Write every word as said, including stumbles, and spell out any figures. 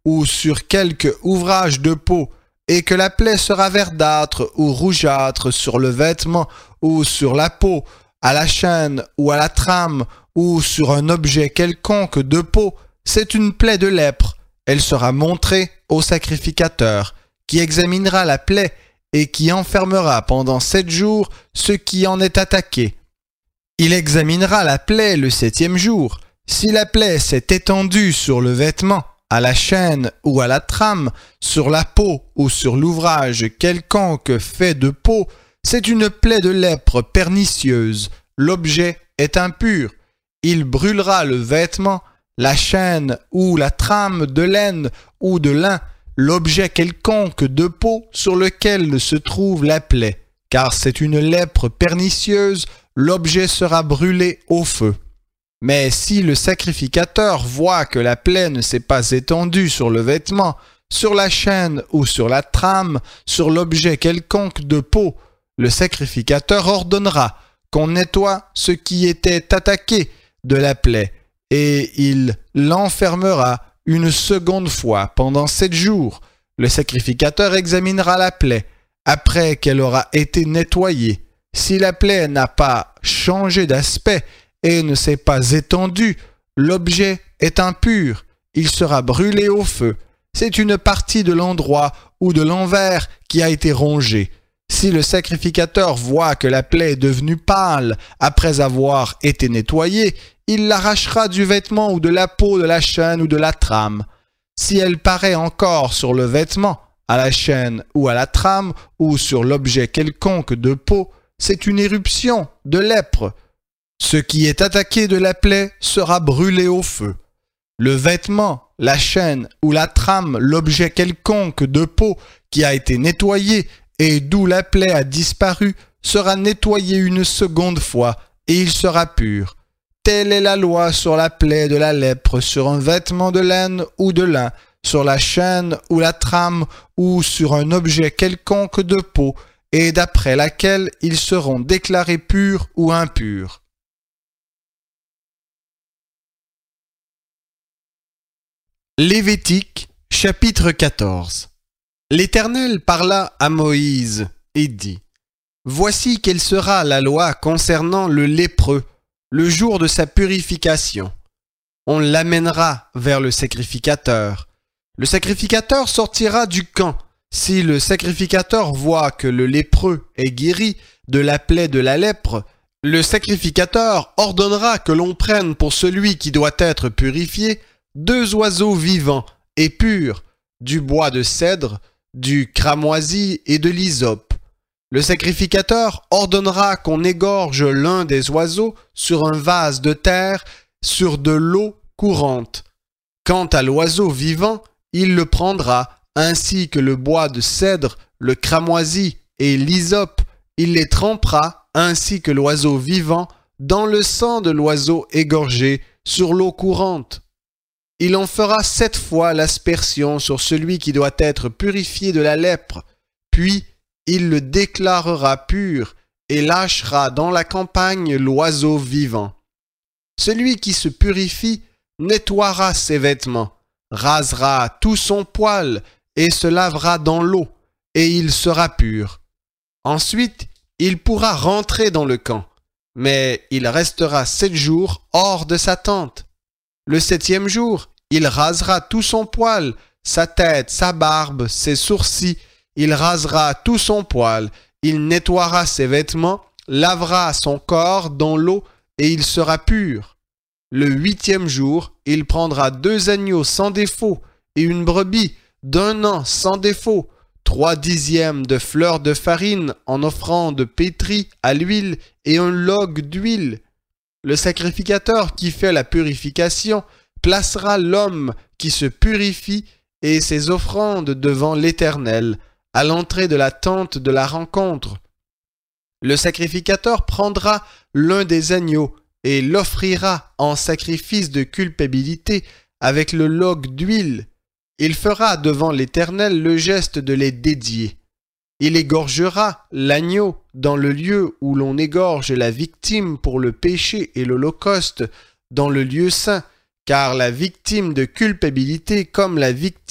ou sur quelque ouvrage de peau, et que la plaie sera verdâtre ou rougeâtre sur le vêtement ou sur la peau, à la chaîne ou à la trame, ou sur un objet quelconque de peau, c'est une plaie de lèpre. Elle sera montrée au sacrificateur, qui examinera la plaie et qui enfermera pendant sept jours ce qui en est attaqué. Il examinera la plaie le septième jour. Si la plaie s'est étendue sur le vêtement, à la chaîne ou à la trame, sur la peau ou sur l'ouvrage quelconque fait de peau, c'est une plaie de lèpre pernicieuse. L'objet est impur. Il brûlera le vêtement, la chaîne ou la trame de laine ou de lin, l'objet quelconque de peau sur lequel se trouve la plaie, car c'est une lèpre pernicieuse, l'objet sera brûlé au feu. Mais si le sacrificateur voit que la plaie ne s'est pas étendue sur le vêtement, sur la chaîne ou sur la trame, sur l'objet quelconque de peau, le sacrificateur ordonnera qu'on nettoie ce qui était attaqué de la plaie, et il l'enfermera une seconde fois pendant sept jours. Le sacrificateur examinera la plaie après qu'elle aura été nettoyée. Si la plaie n'a pas changé d'aspect et ne s'est pas étendue, l'objet est impur. Il sera brûlé au feu. C'est une partie de l'endroit ou de l'envers qui a été rongée. Si le sacrificateur voit que la plaie est devenue pâle après avoir été nettoyée, il l'arrachera du vêtement ou de la peau de la chaîne ou de la trame. Si elle paraît encore sur le vêtement, à la chaîne ou à la trame, ou sur l'objet quelconque de peau, c'est une éruption de lèpre. Ce qui est attaqué de la plaie sera brûlé au feu. Le vêtement, la chaîne ou la trame, l'objet quelconque de peau qui a été nettoyé et d'où la plaie a disparu, sera nettoyé une seconde fois, et il sera pur. Telle est la loi sur la plaie de la lèpre, sur un vêtement de laine ou de lin, sur la chaîne ou la trame, ou sur un objet quelconque de peau, et d'après laquelle ils seront déclarés purs ou impurs. Lévitique, chapitre quatorze. L'Éternel parla à Moïse et dit : Voici quelle sera la loi concernant le lépreux, le jour de sa purification. On l'amènera vers le sacrificateur. Le sacrificateur sortira du camp. Si le sacrificateur voit que le lépreux est guéri de la plaie de la lèpre, le sacrificateur ordonnera que l'on prenne pour celui qui doit être purifié deux oiseaux vivants et purs, du bois de cèdre, du cramoisi et de l'hysope. Le sacrificateur ordonnera qu'on égorge l'un des oiseaux sur un vase de terre, sur de l'eau courante. Quant à l'oiseau vivant, il le prendra, ainsi que le bois de cèdre, le cramoisi et l'hysope, il les trempera, ainsi que l'oiseau vivant, dans le sang de l'oiseau égorgé, sur l'eau courante. Il en fera sept fois l'aspersion sur celui qui doit être purifié de la lèpre, puis il le déclarera pur et lâchera dans la campagne l'oiseau vivant. Celui qui se purifie nettoiera ses vêtements, rasera tout son poil et se lavera dans l'eau, et il sera pur. Ensuite, il pourra rentrer dans le camp, mais il restera sept jours hors de sa tente. Le septième jour, il rasera tout son poil, sa tête, sa barbe, ses sourcils, il rasera tout son poil, il nettoiera ses vêtements, lavera son corps dans l'eau, et il sera pur. Le huitième jour, il prendra deux agneaux sans défaut, et une brebis d'un an sans défaut, trois dixièmes de fleur de farine en offrande pétrie à l'huile, et un log d'huile. Le sacrificateur qui fait la purification placera l'homme qui se purifie et ses offrandes devant l'Éternel, à l'entrée de la tente de la rencontre. Le sacrificateur prendra l'un des agneaux et l'offrira en sacrifice de culpabilité avec le log d'huile. Il fera devant l'Éternel le geste de les dédier. Il égorgera l'agneau dans le lieu où l'on égorge la victime pour le péché et l'holocauste, dans le lieu saint, car la victime de culpabilité comme la victime